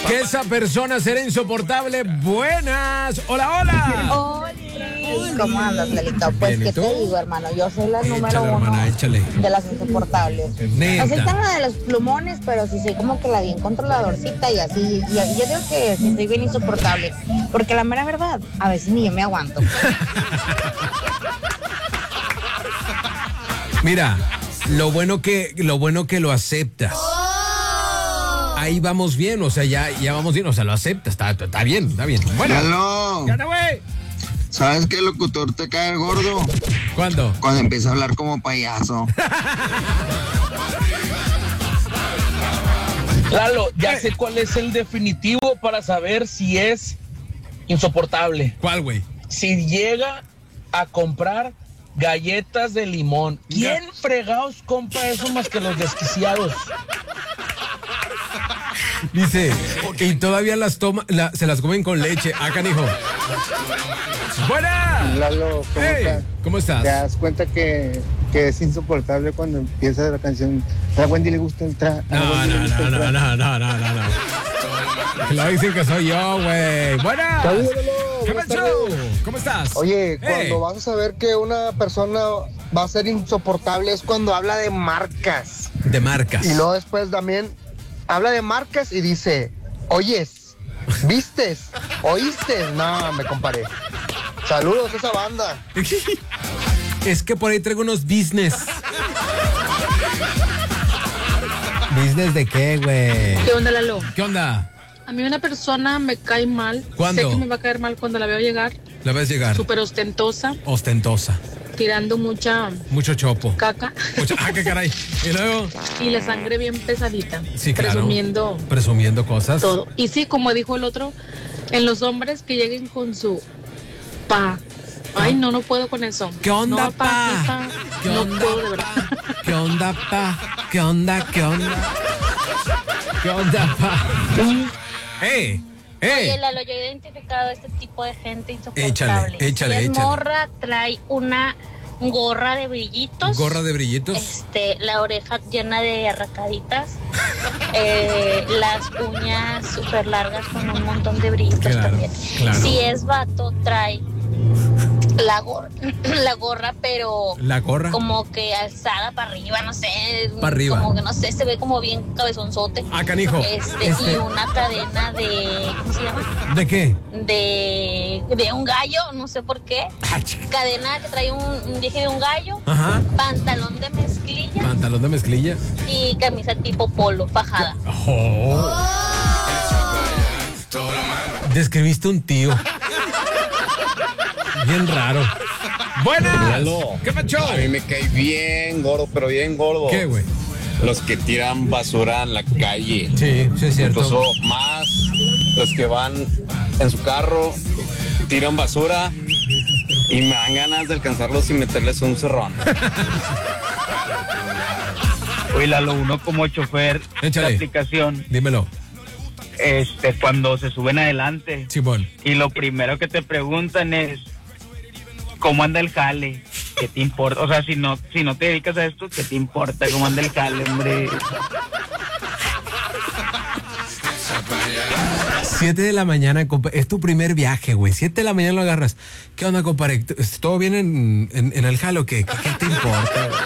que esa persona será insoportable. Buenas. Hola, hola. Hola. ¿Cómo andas, Lelito? Pues, Bien, ¿y ¿qué tú? te digo, hermano? Yo soy la número Échale, uno hermana, échale. de las insoportables. Neta. Así están la de los plumones, pero sí soy como que la bien controladorcita y así. Y yo digo que sí soy bien insoportable. Porque la mera verdad, a veces ni yo me aguanto. Mira, lo bueno que lo aceptas. Ahí vamos bien, o sea, ya vamos bien, o sea, lo aceptas, está bien, está bien. Bueno, Lalo, ya te güey. ¿sabes qué locutor te cae gordo? ¿Cuándo? Cuando empieza a hablar como payaso. Lalo, ya sé cuál es el definitivo para saber si es insoportable. ¿Cuál, güey? Si llega a comprar galletas de limón. ¿Quién fregados compra eso más que los desquiciados? Dice, y todavía se las comen con leche. Ah, canijo. ¡Buena! Lalo, ¿cómo Hey, estás? ¿cómo estás? ¿Te das cuenta que es insoportable cuando empieza la canción? A Wendy le gusta el trap. No. Lo dicen que soy yo, güey. ¡Buena! ¿Qué pasó? ¿Cómo estás? Oye, Hey. cuando vas a saber que una persona va a ser insoportable es cuando habla de marcas. De marcas. Y luego después también habla de marcas y dice, oyes, vistes, oíste. No, me comparé. Saludos a esa banda. Es que por ahí traigo unos business. ¿Business de qué, güey? ¿Qué onda, Lalo? ¿Qué onda? A mí una persona me cae mal. ¿Cuándo? Sé que me va a caer mal cuando la veo llegar. La ves llegar. Súper ostentosa, Ostentosa. tirando mucha Mucho chopo. caca qué caray. Y luego. y la sangre bien pesadita. Sí, claro. Presumiendo cosas. todo. Y sí, como dijo el otro, en los hombres que lleguen con su pa. Ay, no puedo con eso. ¿Qué onda, no, pa? ¿Qué no onda, puedo, de verdad. ¿Qué onda, pa? ¿Qué onda, qué onda? ¿Qué onda, pa? ¡Ey! Oye, Lalo, yo he identificado a este tipo de gente insoportable. Échale. Si es morra, trae una gorra de brillitos. ¿Gorra de brillitos? La oreja llena de arracaditas. Las uñas súper largas con un montón de brillitos Claro, también. claro. Si es vato, trae la gorra, pero ¿La gorra? como que alzada para arriba, no sé. Para arriba. Como que no sé, se ve como bien cabezonzote. Ah, canijo. Y una cadena de, ¿cómo se llama? ¿De qué? De un gallo, no sé por qué. Cadena que trae un dije de un gallo. Ajá. Pantalón de mezclilla Pantalón de mezclilla. y camisa tipo polo, fajada. Oh. Describiste un tío. Bien raro. ¡Buenas! Lalo, ¿Qué pacho? a mí me cae bien gordo, pero bien gordo. ¿Qué, güey? Los que tiran basura en la calle. Sí, es cierto. Incluso más los que van en su carro, tiran basura y me dan ganas de alcanzarlos y meterles un cerrón. Oye, Lalo, uno como chofer Échale. de aplicación, Dímelo. cuando se suben adelante Simón. y lo primero que te preguntan es ¿cómo anda el jale? ¿Qué te importa? O sea, si no te dedicas a esto, ¿qué te importa cómo anda el jale, hombre? 7 de la mañana, compa, es tu primer viaje, güey. 7 de la mañana lo agarras. ¿Qué onda, compadre? ¿Todo bien en el jalo? ¿Qué te importa, güey?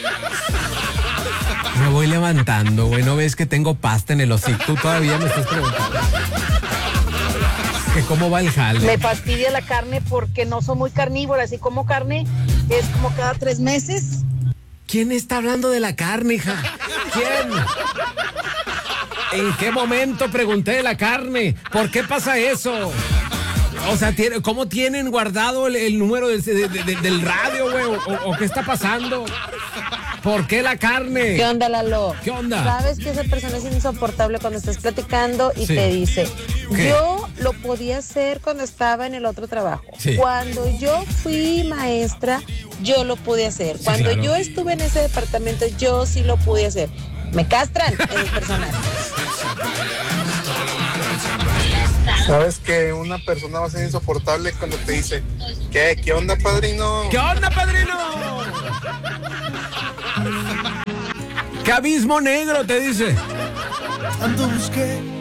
Me voy levantando, güey. ¿No ves que tengo pasta en el hocico? Tú todavía me estás preguntando. ¿Que cómo va el jale? Me fastidia la carne porque no soy muy carnívora. Así como carne es como cada 3 meses. ¿Quién está hablando de la carne, hija? ¿Quién? ¿En qué momento pregunté de la carne? ¿Por qué pasa eso? O sea, ¿cómo tienen guardado el número del radio, güey? ¿O qué está pasando? ¿Por qué la carne? ¿Qué onda, Lalo? ¿Qué onda? Sabes que esa persona es insoportable cuando estás platicando y Sí. te dice, ¿Qué? yo lo podía hacer cuando estaba en el otro trabajo. Sí. Cuando yo fui maestra, yo lo pude hacer. Sí, Cuando claro. yo estuve en ese departamento, yo sí lo pude hacer. Me castran en el personal. ¿Sabes que una persona va a ser insoportable cuando te dice, ¿qué onda, padrino? ¿Qué onda, padrino? ¿Qué abismo negro te dice? Tanto busqué